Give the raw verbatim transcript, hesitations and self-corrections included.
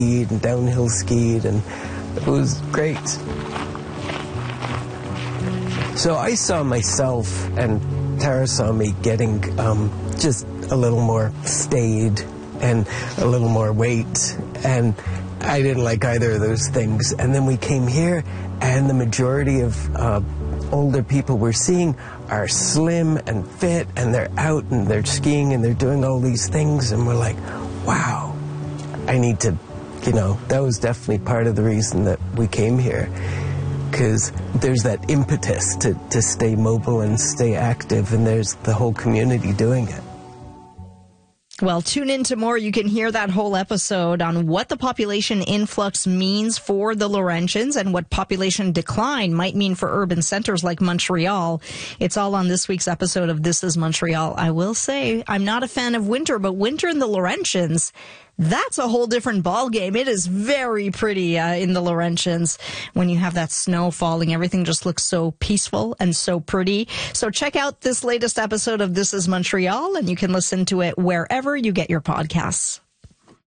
and downhill skied, and it was great. So I saw myself, and Tara saw me getting um, just a little more staid and a little more weight, and I didn't like either of those things. And then we came here, and the majority of uh, older people we're seeing are slim and fit, and they're out and they're skiing and they're doing all these things, and we're like, wow, I need to, you know, that was definitely part of the reason that we came here, because there's that impetus to, to stay mobile and stay active, and there's the whole community doing it. Well, tune in to more. You can hear that whole episode on what the population influx means for the Laurentians and what population decline might mean for urban centers like Montreal. It's all on this week's episode of This is Montreal. I will say I'm not a fan of winter, but winter in the Laurentians, that's a whole different ballgame. It is very pretty uh, in the Laurentians when you have that snow falling. Everything just looks so peaceful and so pretty. So check out this latest episode of This is Montreal, and you can listen to it wherever you get your podcasts.